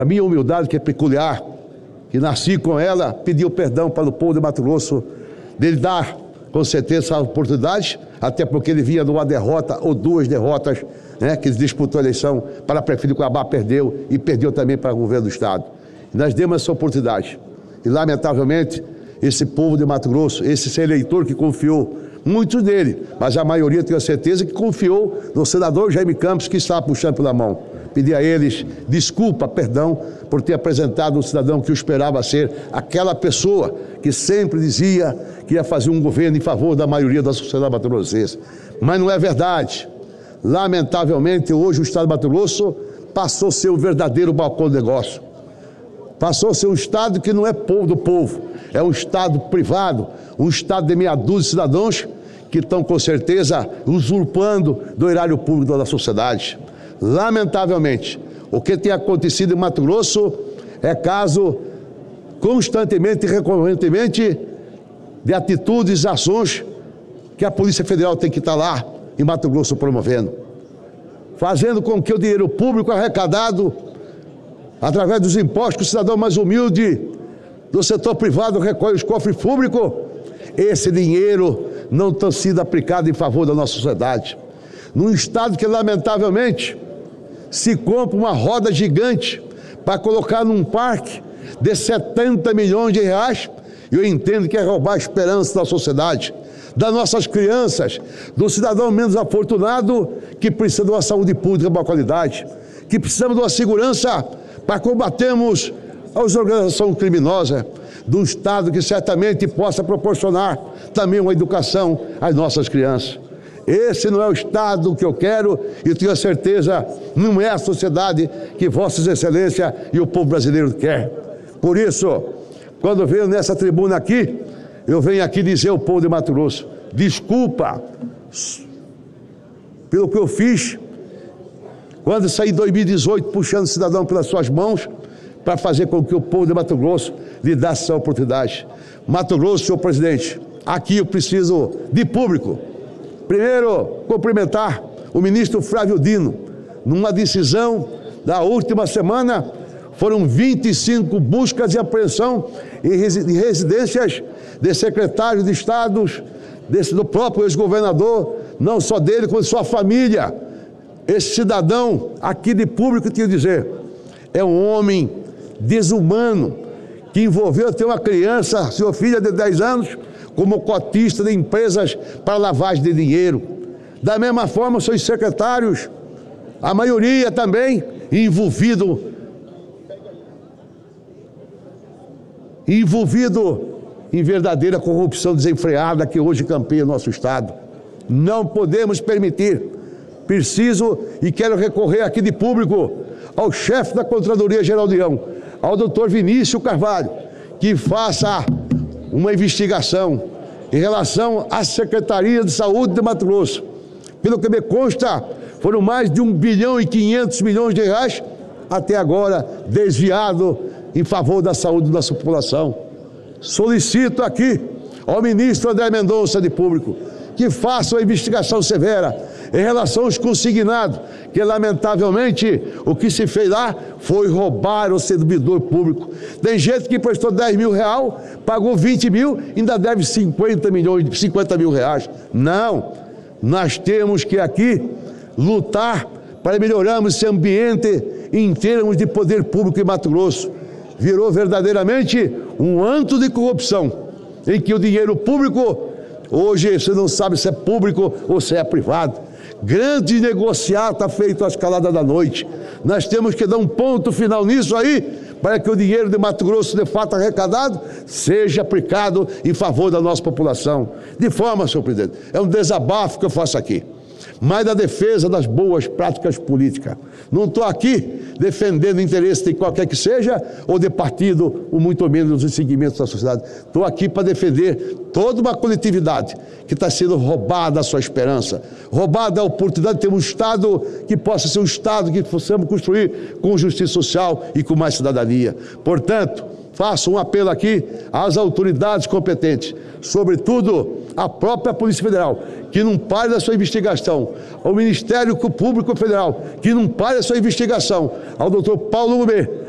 A minha humildade, que é peculiar, que nasci com ela, pediu perdão para o povo de Mato Grosso, dele dar, com certeza, a oportunidade, até porque ele vinha de uma derrota ou duas derrotas, né, que ele disputou a eleição para prefeito de Cuiabá, perdeu, e perdeu também para o governo do Estado. E nós demos essa oportunidade. E, lamentavelmente, esse povo de Mato Grosso, esse eleitor que confiou, muitos dele, mas a maioria, tenho certeza, que confiou no senador Jaime Campos, que está puxando pela mão. Pedi a eles desculpa, perdão, por ter apresentado um cidadão que eu esperava ser aquela pessoa que sempre dizia que ia fazer um governo em favor da maioria da sociedade mato-grossense. Mas não é verdade. Lamentavelmente, hoje o Estado de Mato Grosso passou a ser um verdadeiro balcão de negócio. Passou a ser um Estado que não é povo do povo, é um Estado privado, um Estado de meia dúzia de cidadãos que estão, com certeza, usurpando do erário público da sociedade. Lamentavelmente, o que tem acontecido em Mato Grosso é caso constantemente e recorrentemente de atitudes e ações que a Polícia Federal tem que estar lá em Mato Grosso promovendo, fazendo com que o dinheiro público arrecadado através dos impostos que o cidadão mais humilde do setor privado recolhe os cofres públicos, esse dinheiro não está sendo aplicado em favor da nossa sociedade. Num Estado que, lamentavelmente, se compra uma roda gigante para colocar num parque de 70 milhões de reais, eu entendo que é roubar a esperança da sociedade, das nossas crianças, do cidadão menos afortunado que precisa de uma saúde pública de boa qualidade, que precisamos de uma segurança para combatermos as organizações criminosas, de um Estado que certamente possa proporcionar também uma educação às nossas crianças. Esse não é o Estado que eu quero e tenho a certeza, não é a sociedade que Vossas Excelências e o povo brasileiro quer. Por isso, quando venho nessa tribuna aqui, eu venho aqui dizer ao povo de Mato Grosso, desculpa pelo que eu fiz quando saí em 2018 puxando o cidadão pelas suas mãos para fazer com que o povo de Mato Grosso lhe desse essa oportunidade. Mato Grosso, senhor presidente, aqui eu preciso de público. Primeiro, cumprimentar o ministro Flávio Dino. Numa decisão da última semana, foram 25 buscas e apreensão em residências de secretários de estados, do próprio ex-governador, não só dele, como de sua família. Esse cidadão aqui de público, tinha que dizer, é um homem desumano, que envolveu até uma criança, sua filha de 10 anos, como cotista de empresas para lavagem de dinheiro. Da mesma forma, seus secretários, a maioria também envolvido em verdadeira corrupção desenfreada que hoje campeia nosso Estado. Não podemos permitir. Preciso e quero recorrer aqui de público ao chefe da Contradoria Geral da União, ao doutor Vinícius Carvalho, que faça uma investigação em relação à Secretaria de Saúde de Mato Grosso. Pelo que me consta, foram mais de 1 bilhão e 500 milhões de reais até agora desviado em favor da saúde da nossa população. Solicito aqui ao ministro André Mendonça de Público que faça uma investigação severa em relação aos consignados, que lamentavelmente o que se fez lá foi roubar o servidor público. Tem gente que prestou 10 mil reais, pagou 20 mil, ainda deve 50 mil reais. Não, nós temos que aqui lutar para melhorarmos esse ambiente em termos de poder público em Mato Grosso. Virou verdadeiramente um antro de corrupção, em que o dinheiro público, hoje você não sabe se é público ou se é privado. Grande negociado está feito às caladas da noite. Nós temos que dar um ponto final nisso aí, para que o dinheiro de Mato Grosso, de fato arrecadado, seja aplicado em favor da nossa população. De forma, senhor presidente, é um desabafo que eu faço aqui, mas da defesa das boas práticas políticas. Não estou aqui defendendo o interesse de qualquer que seja, ou de partido, ou muito menos dos segmentos da sociedade. Estou aqui para defender toda uma coletividade que está sendo roubada a sua esperança, roubada a oportunidade de ter um Estado que possa ser um Estado que possamos construir com justiça social e com mais cidadania. Portanto, faço um apelo aqui às autoridades competentes, sobretudo à própria Polícia Federal, que não pare da sua investigação, ao Ministério Público Federal, que não pare da sua investigação, ao doutor Paulo Gomes,